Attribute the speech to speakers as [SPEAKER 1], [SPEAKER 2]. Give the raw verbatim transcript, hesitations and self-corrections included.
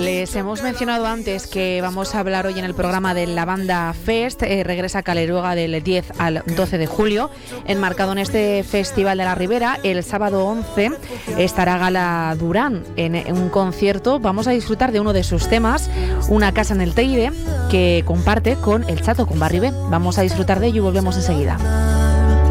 [SPEAKER 1] Les hemos mencionado antes que vamos a hablar hoy en el programa de la banda Fest. Eh, regresa a Caleruega del diez al doce de julio, enmarcado en este Festival de la Ribera. El sábado once estará Gala Durán en, en un concierto. Vamos a disfrutar de uno de sus temas, Una casa en el Teide, que comparte con El Chato, con Barribé. Vamos a disfrutar de ello y volvemos enseguida.